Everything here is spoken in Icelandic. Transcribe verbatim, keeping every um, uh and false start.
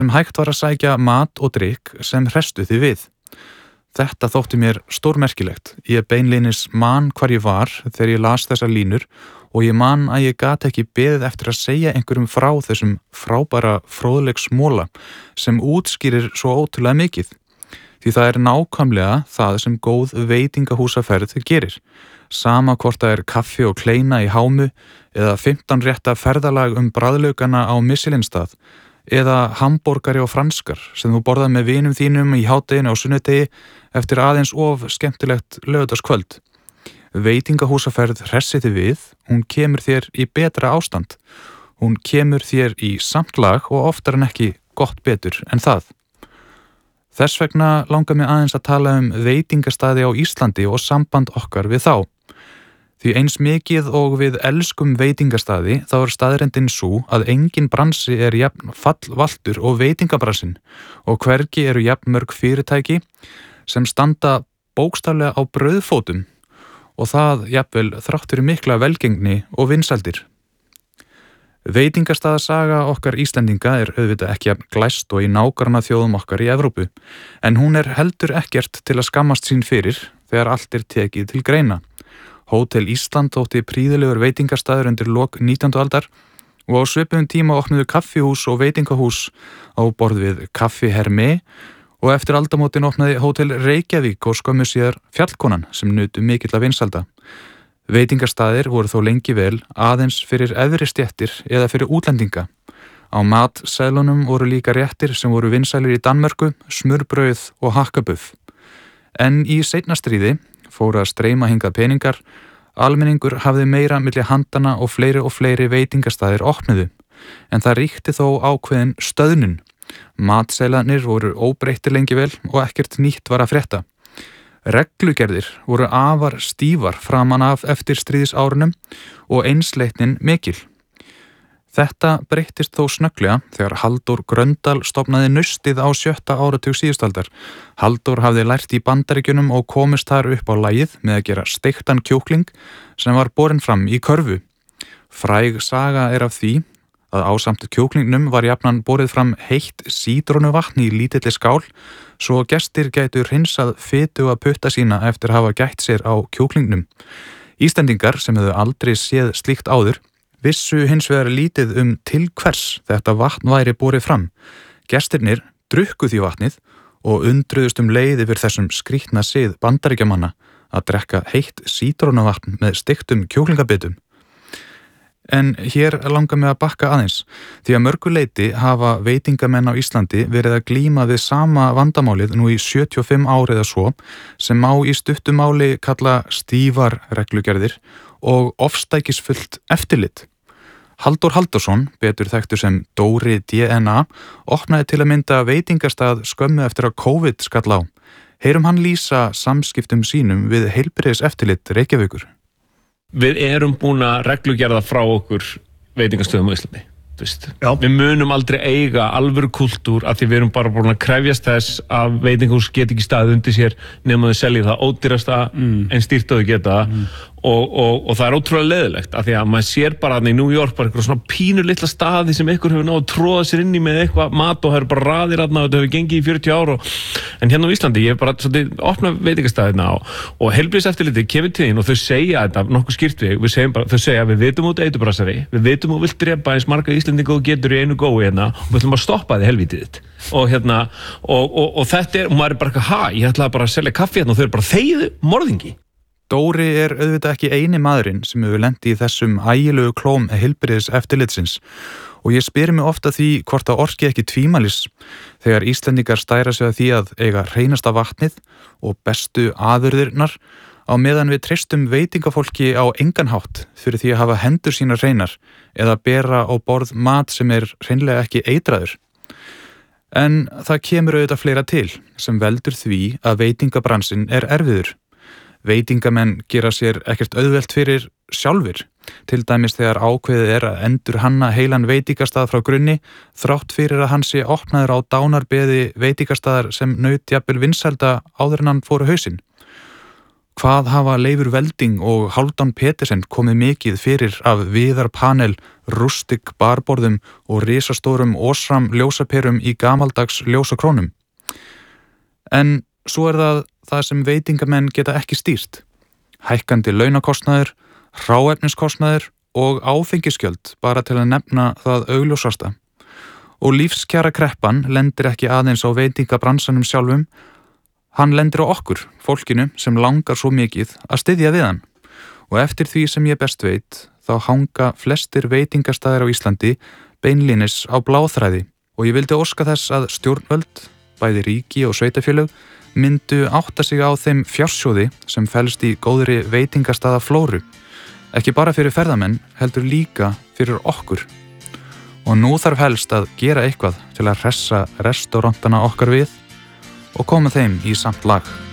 sem hægt var að sækja mat og drykk sem hrestu þið við. Þetta þótti mér stórmerkilegt. Ég beinleinis man hvar ég var þegar ég las þessar línur og ég man að ég gat ekki beðið eftir að segja einhverjum frá þessum frábæra fróðleiksmola sem útskýrir svo ótrúlega mikið. Því það er nákvæmlega það sem góð veitingahúsaferð gerir. Sama hvort það er kaffi og kleina í hámu eða fimmtán rétta ferðalag um bragðlaukana á Michelinstað eða hambúrgari og franskar sem þú borðað með vinum þínum í hádeginu á sunnudegi eftir aðeins of skemmtilegt laugardagskvöld. Veitingahúsaferð hressir þig við, hún kemur þér í betra ástand. Hún kemur þér í samt lag og oftar en ekki gott betur en það. Þess vegna langar mig aðeins að tala um veitingastaði á Íslandi og samband okkar við þá. Því eins mikið og við elskum veitingastaði þá er staðreyndin sú að engin bransi er jafn fallvaltur og veitingabransinn og hvergi eru jafn mörg fyrirtæki sem standa bókstaflega á brauðfótum og það jafnvel þrátt fyrir mikla velgengni og vinsældir. Veitingastaðasaga okkar Íslendinga er auðvitað ekki jafn glæst og í nágrannaþjóðum okkar í Evrópu en hún er heldur ekkert til að skammast sín fyrir þegar allt er tekið til greina. Hótel Ísland þótti prýðilegur veitingastaður undir lok nítjándu aldar og á svipuðum tíma opnuðu kaffihús og veitingahús á borð við Kaffi Hermé og eftir aldamótin opnaði Hótel Reykjavík og skömmu síðar Fjallkonan sem nutu mikilla vinsælda. Veitingastaðir voru þó lengi vel aðeins fyrir efri stéttir eða fyrir útlendinga. Á matseðlunum voru líka réttir sem voru vinsælir í Danmörku, smurbrauð og hakkabuff. En í seinna stríði fóru að streyma hingað peningar, almenningur hafði meira milli handana og fleiri og fleiri veitingastaðir opnuðu, en það ríkti þó ákveðin stöðnun. Matseðlarnir voru óbreyttir lengi vel og ekkert nýtt var að frétta. Reglugerðir voru afar stífar framan af eftir stríðsárunum og einsleitnin mikil. Þetta breyttist þó snögglega þegar Halldór Gröndal stofnaði Naustið á sjötta áratug síðustaldar. Halldór hafði lært í Bandaríkjunum og komist þar upp á lagið með að gera steiktan kjúkling sem var borinn fram í körfu. Fræg saga er af því að ásamt kjúklingnum var jafnan borið fram heitt sítrónuvatn í lítilli skál svo gestir gætu hreinsað fitu að putta sína eftir að hafa gætt sér á kjúklingnum. Íslendingar sem hefðu aldrei séð slíkt áður vissu hins vegar lítið um til hvers þetta vatn væri borið fram. Gestirnir drukku því vatnið og undruðust um leið yfir þessum skrýtna sið Bandaríkjamanna að drekka heitt sítrónuvatn með steiktum kjúklingabitum. En hér langar mig að bakka aðeins, því að mörgu leyti hafa veitingamenn á Íslandi verið að glíma við sama vandamálið nú í sjötíu og fimm ár eða svo, sem má í stuttu máli kalla stífar reglugerðir og ofstækisfullt eftirlit. Halldór Halldórsson, betur þekktur sem Dóri D N A, opnaði til að mynda veitingastað skömmu eftir að COVID skall á. Heyrum hann lýsa samskiptum sínum við heilbrigðiseftirlit Reykjavíkur. Við erum búin að reglugerða frá okkur veitingastöðum á Íslandi. Við munum aldrei eiga alvöru kultúr af því við erum bara búin að krefjast þess að veitingahús get ekki staðið undir sér nema þau selji það ódýrasta mm. en stýrt þau geta mm. og, og, og það er ótrúlega leiðilegt af því að maður sér bara að í New York bara eitthvað svona pínu litla staði sem ykkur hefur náð að tróða sér inn í með eitthvað mat og það eru bara raðir aðna og þetta hefur gengið í fjörutíu ár og, en hérna á Íslandi ég hef bara svolítið opnað veitingastaðina og, og heilbrigðiseftirlitið kemur til þín og þau segja þetta nokkuð skýrt við, við segjum bara, þau segja við vitum út eitubrasari, við vitum út vilt drepa eins marga Íslendinga og getur í einu gói hérna og við ætlum að stoppa þið helvítið þitt og hérna og, og, og þetta er, og maður er bara ha, ég ætlaði bara að selja kaffi hérna og þau eru bara þegiðu morðingi. Dóri er auðvitað ekki eini maðurinn sem hefur lent í þessum ægilegu klóm heilbrigðiseftirlitsins og ég spyr mig ofta því hvort það orki ekki tvímælis þegar Íslendingar stæra sig að því að eiga hreinasta vatnið og bestu afurðirnar á meðan við treystum veitingafólki á engan hátt fyrir því að hafa hendur sínar hreinar eða bera á borð mat sem er hreinlega ekki eitraður. En það kemur auðvitað fleira til sem veldur því að veitingabransinn er erfiður. Veitingamenn gera sér ekkert auðvelt fyrir sjálfir, til dæmis þegar ákveðið er að endur hanna heilan veitingastað frá grunni þrátt fyrir að hann sé opnaður á dánarbeði veitingastaðar sem naut jafnvel vinsælda áður en hann fór á hausinn. Hvað hafa Leifur Velding og Hálfdán Petersen komið mikið fyrir af viðarpanel, rústik barborðum og risastórum Osram ljósaperum í gamaldags ljósakrónum? En svo er það það sem veitingamenn geta ekki stýrt. Hækkandi launakostnaður, hráefniskostnaður og áfengisgjöld, bara til að nefna það augljósasta. Og lífskjara kreppan lendir ekki aðeins á veitingabransanum sjálfum, hann lendir á okkur, fólkinu sem langar svo mikið að styðja við hann. Og eftir því sem ég best veit, þá hanga flestir veitingastæðir á Íslandi beinlínis á bláþræði og ég vildi óska þess að stjórnvöld, bæði ríki og sveitafélög, myndu átta sig á þeim fjársjóði sem felst í góðri veitingastaðaflóru, ekki bara fyrir ferðamenn, heldur líka fyrir okkur. Og nú þarf helst að gera eitthvað til að hressa restaurantana okkar við og koma þeim í samt lag.